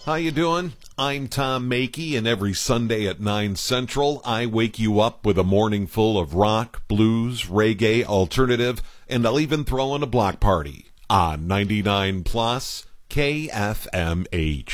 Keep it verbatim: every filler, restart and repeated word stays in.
How you doing? I'm Tom Makey, and every Sunday at nine Central, I wake you up with a morning full of rock, blues, reggae, alternative, and I'll even throw in a block party on ninety-nine plus K F M H.